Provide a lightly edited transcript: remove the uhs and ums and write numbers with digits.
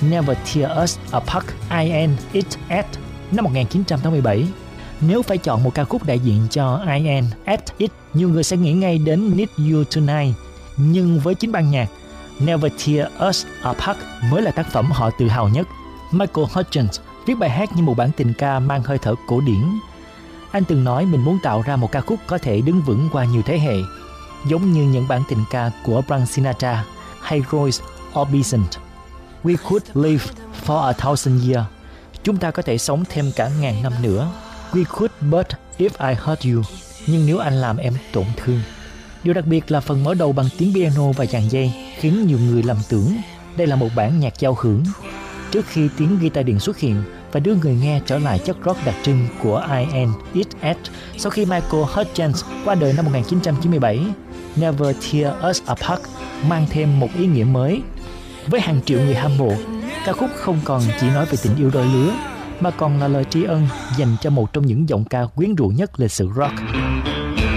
Never Tear Us Apart, I Am It At năm 1987. Nếu phải chọn một ca khúc đại diện cho I Am At It, nhiều người sẽ nghĩ ngay đến Need You Tonight. Nhưng với chính ban nhạc, Never Tear Us Apart mới là tác phẩm họ tự hào nhất. Michael Hutchence viết bài hát như một bản tình ca mang hơi thở cổ điển. Anh từng nói mình muốn tạo ra một ca khúc có thể đứng vững qua nhiều thế hệ, giống như những bản tình ca của Frank Sinatra hay Roy Orbison. We could live for 1,000 years. Chúng ta có thể sống thêm cả 1000 năm nữa. We could, but if I hurt you. Nhưng nếu anh làm em tổn thương. Điều đặc biệt là phần mở đầu bằng tiếng piano và dàn dây khiến nhiều người lầm tưởng đây là một bản nhạc giao hưởng, trước khi tiếng guitar điện xuất hiện và đưa người nghe trở lại chất rock đặc trưng của I Am It At. Sau khi Michael Hutchence qua đời năm 1997, Never Tear Us Apart mang thêm một ý nghĩa mới. Với hàng triệu người hâm mộ, ca khúc không còn chỉ nói về tình yêu đôi lứa, mà còn là lời tri ân dành cho một trong những giọng ca quyến rũ nhất lịch sử rock.